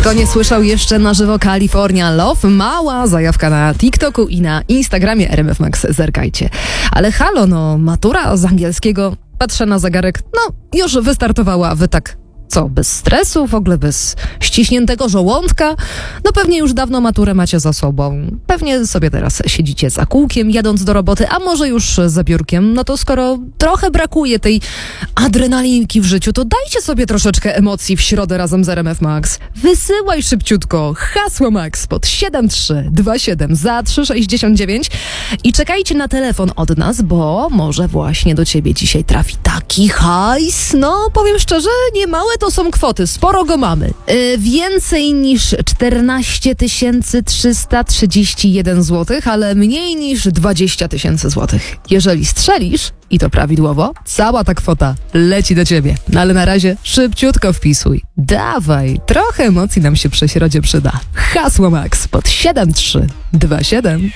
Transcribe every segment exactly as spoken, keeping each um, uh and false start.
Kto nie słyszał jeszcze na żywo California Love? Mała zajawka na TikToku i na Instagramie R M F Max, zerkajcie. Ale halo, no, matura z angielskiego, patrzę na zegarek, no, już wystartowała, wy tak... Co, bez stresu, w ogóle bez ściśniętego żołądka? No pewnie już dawno maturę macie za sobą. Pewnie sobie teraz siedzicie za kółkiem, jadąc do roboty, a może już za biurkiem. No to skoro trochę brakuje tej adrenalinki w życiu, to dajcie sobie troszeczkę emocji w środę razem z R M F Max. Wysyłaj szybciutko hasło Max pod siedem trzy dwa siedem za trzy sześćdziesiąt dziewięć i czekajcie na telefon od nas, bo może właśnie do ciebie dzisiaj trafi taki hajs. No, powiem szczerze, nie małe to są kwoty, sporo go mamy. Yy, więcej niż czternaście tysięcy trzysta trzydzieści jeden złotych, ale mniej niż dwadzieścia tysięcy złotych. Jeżeli strzelisz, i to prawidłowo, cała ta kwota leci do ciebie. No ale na razie szybciutko wpisuj. Dawaj, trochę emocji nam się przy środzie przyda. Hasło Max pod siedem trzy dwa siedem.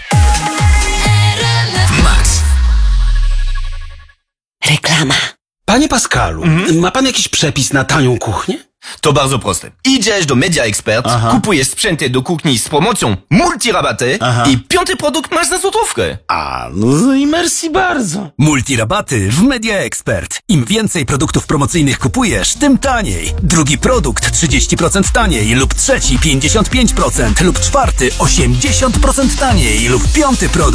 Max. Reklama. Panie Pascalu, Mhm. ma pan jakiś przepis na tanią kuchnię? To bardzo proste. Idziesz do Media Expert, Aha. kupujesz sprzęty do kuchni z promocją multirabaty Aha. i piąty produkt masz za złotówkę. A, no i merci bardzo. Multirabaty w Media Expert. Im więcej produktów promocyjnych kupujesz, tym taniej. Drugi produkt trzydzieści procent taniej lub trzeci pięćdziesiąt pięć procent lub czwarty osiemdziesiąt procent taniej lub piąty produkt